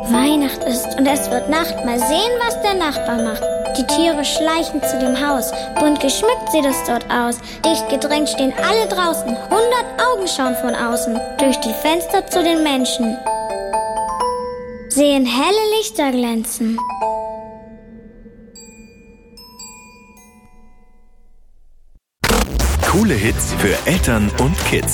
Weihnacht ist und es wird Nacht. Mal sehen, was der Nachbar macht. Die Tiere schleichen zu dem Haus. Bunt geschmückt sieht es dort aus. Dicht gedrängt stehen alle draußen. 100 Augen schauen von außen durch die Fenster zu den Menschen. Sehen helle Lichter glänzen. Coole Hits für Eltern und Kids.